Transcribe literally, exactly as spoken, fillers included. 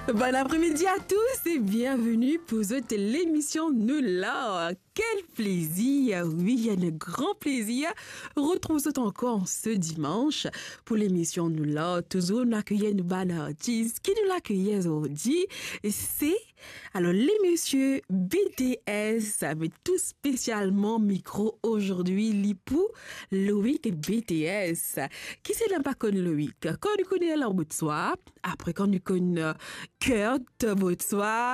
Bon après-midi à tous et bienvenue pour cette l'émission Nula. Quel plaisir, oui, il y a un grand plaisir. Retrouve-toi encore ce dimanche pour l'émission Nula. Toujours nous accueillons une bonne artiste qui nous l'accueille aujourd'hui. C'est alors les messieurs B T S, mais tout spécialement micro aujourd'hui, Lipou, Loïc B T S. Qui c'est là pas connu Loïc? Quand on connaît la bout de soi, après quand on connaît Kurt Botswa,